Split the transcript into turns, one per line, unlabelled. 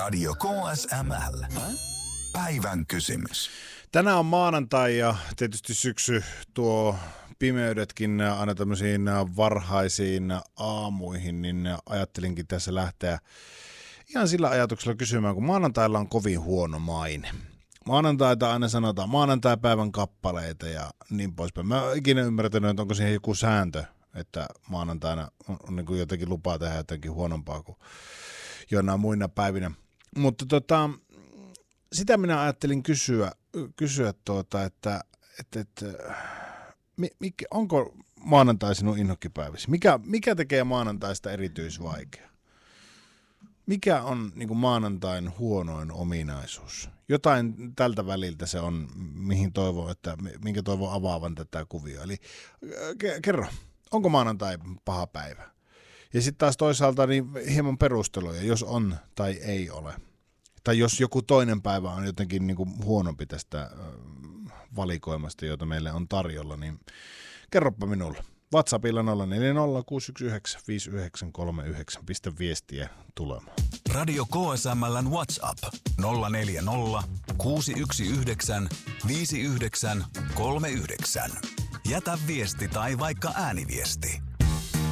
Radio KSML. Päivän kysymys.
Tänään on maanantai ja tietysti syksy tuo pimeydetkin aina tämmöisiin varhaisiin aamuihin, niin ajattelinkin tässä lähteä ihan sillä ajatuksella kysymään, kun maanantailla on kovin huono maine. Maanantaita aina sanotaan maanantaipäivän kappaleita ja niin poispäin. Mä oon ikinä ymmärtänyt, että onko siihen joku sääntö, että maanantaina on niin kuin jotenkin lupaa tehdä jotenkin huonompaa kuin jonain muina päivinä. Mutta sitä minä ajattelin kysyä onko maanantai sinun inhokkipäiväsi? Mikä tekee maanantaista erityisvaikea? Mikä on niin kuin maanantain huonoin ominaisuus? Jotain tältä väliltä se on, minkä toivon avaavan tätä kuvioa. Eli kerro, onko maanantai paha päivä? Ja sitten taas toisaalta niin hieman perusteluja, jos on tai ei ole. Tai jos joku toinen päivä on jotenkin niin kuin huonompi tästä valikoimasta, jota meille on tarjolla, niin kerropa minulle. WhatsAppilla 0406195939. Pistä viestiä tulemaan.
Radio KSML:n WhatsApp 040 619 5939. Jätä viesti tai vaikka ääniviesti.